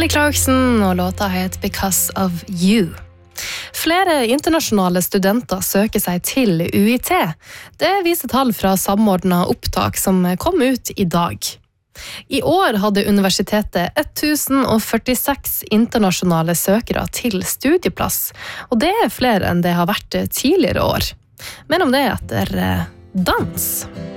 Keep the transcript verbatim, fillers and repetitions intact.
Kelly Clarkson og låta het Because of You. Flere internasjonale studenter søker seg til U I T. Det viser tall fra samordnet opptak som kom ut i dag. I år hadde universitetet ett tusen førtiseks internasjonale søkere til studieplass, og det er flere enn det har vært tidligere år. Men om det etter dans.